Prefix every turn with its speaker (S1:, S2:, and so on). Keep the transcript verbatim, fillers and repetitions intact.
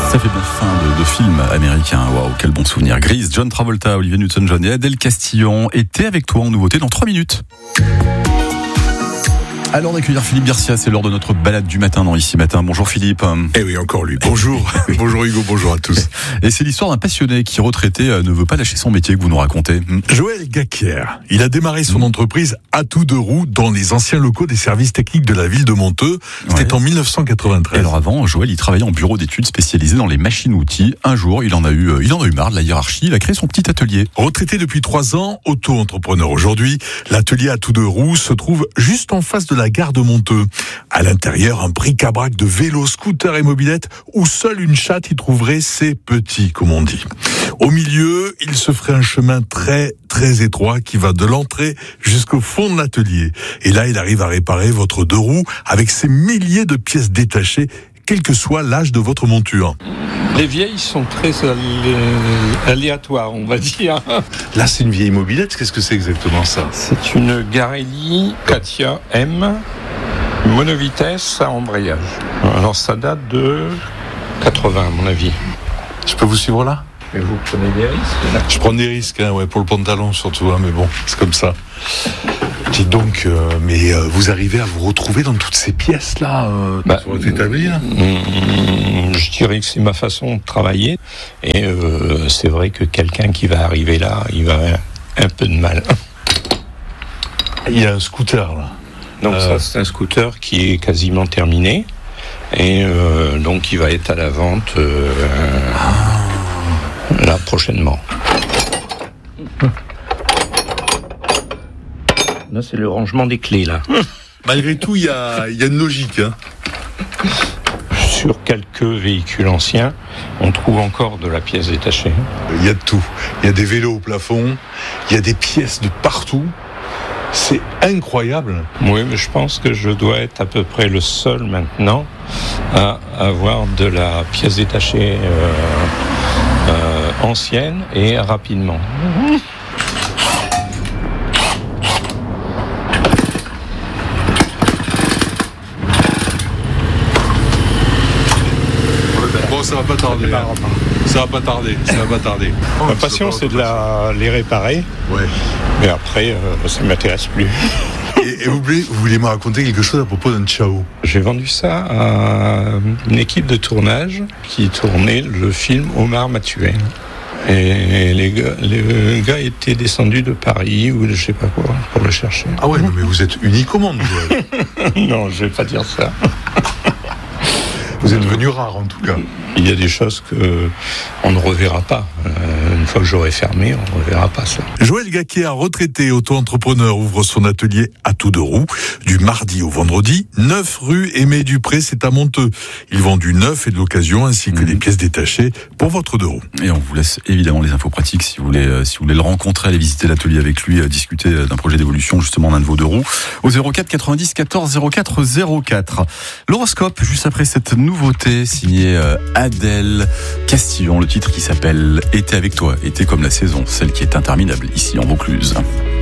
S1: Ça fait bien fin de, de film américain. Waouh, quel bon souvenir. Grease, John Travolta, Olivia Newton-John et Adèle Castillon étaient avec toi en nouveauté dans trois minutes. Alors d'accueillir Philippe Garcia, c'est l'heure de notre balade du matin dans Ici Matin. Bonjour Philippe.
S2: Eh oui, encore lui. Bonjour. Bonjour Hugo, bonjour à tous.
S1: Et c'est l'histoire d'un passionné qui, retraité, ne veut pas lâcher son métier que vous nous racontez.
S2: Joël Gaquier, il a démarré son entreprise Atout de Roue dans les anciens locaux des services techniques de la ville de Monteux. C'était ouais. en mille neuf cent quatre-vingt-treize.
S1: Et alors avant, Joël, il travaillait en bureau d'études spécialisé dans les machines-outils. Un jour, il en a eu, il en a eu marre de la hiérarchie. Il a créé son petit atelier.
S2: Retraité depuis trois ans, auto-entrepreneur aujourd'hui, l'atelier Atout de Roue se trouve juste en face de la gare de Monteux. À l'intérieur, un bric-à-brac de vélos, scooters et mobylettes où seule une chatte y trouverait ses petits, comme on dit. Au milieu, il se ferait un chemin très, très étroit qui va de l'entrée jusqu'au fond de l'atelier. Et là, il arrive à réparer votre deux roues avec ses milliers de pièces détachées, quel que soit l'âge de votre monture.
S3: Les vieilles sont très aléatoires, on va dire.
S2: Là, c'est une vieille mobylette. Qu'est-ce que c'est exactement ça ?
S3: C'est une Garelli Katia M, monovitesse à embrayage. Alors, ça date de quatre-vingts, à mon avis.
S2: Je peux vous suivre là ?
S3: Mais vous prenez des risques là.
S2: Je prends des risques, hein, ouais, pour le pantalon surtout, hein, mais bon, c'est comme ça. Dites donc, euh, mais euh, vous arrivez à vous retrouver dans toutes ces pièces-là euh,
S3: bah,
S2: sur votre établi là ?
S3: mmh, Je dirais que c'est ma façon de travailler. Et euh, c'est vrai que quelqu'un qui va arriver là, il va avoir un peu de mal.
S2: Il y a un scooter là.
S3: Donc
S2: euh...
S3: ça, c'est un scooter qui est quasiment terminé. Et euh, donc il va être à la vente euh, ah. là prochainement. Là, c'est le rangement des clés, là.
S2: Malgré tout, il y a, y a une logique. Hein.
S3: Sur quelques véhicules anciens, on trouve encore de la pièce détachée.
S2: Il y a de tout. Il y a des vélos au plafond, il y a des pièces de partout. C'est incroyable.
S3: Oui, mais je pense que je dois être à peu près le seul maintenant à avoir de la pièce détachée euh, euh, ancienne et rapidement.
S2: Bon, ça va pas tarder. Hein. Ça va pas tarder. Ça va pas tarder.
S3: Ma passion, c'est de la, les réparer.
S2: Ouais.
S3: Mais après, euh, ça ne m'intéresse plus.
S2: Et, et vous, voulez, vous voulez me raconter quelque chose à propos d'un Ciao ?
S3: J'ai vendu ça à une équipe de tournage qui tournait le film Omar m'a tué. Et les gars, les gars étaient descendus de Paris ou de je sais pas quoi pour le chercher.
S2: Ah ouais, non, mais vous êtes unique au monde, vous.
S3: Non, je vais pas dire ça.
S2: Vous êtes devenu rare en tout cas.
S3: Il y a des choses que on ne reverra pas. Euh, une fois que j'aurai fermé, on ne reverra pas ça.
S2: Joël Gaquier, retraité auto-entrepreneur, ouvre son atelier Atout de Roue du mardi au vendredi, neuf rue Aimé Dupré, c'est à Monteux. Il vend du neuf et de l'occasion ainsi que mmh. des pièces détachées pour votre deux roues.
S1: Et on vous laisse évidemment les infos pratiques si vous voulez, euh, si vous voulez le rencontrer, aller visiter l'atelier avec lui, euh, discuter d'un projet d'évolution justement d'un de vos deux roues au zéro quatre quatre-vingt-dix quatorze zéro quatre zéro quatre. L'horoscope juste après cette nouveauté signée euh, Adèle Castillon, le titre qui s'appelle Été avec toi, été comme la saison, celle qui est interminable ici en Vaucluse.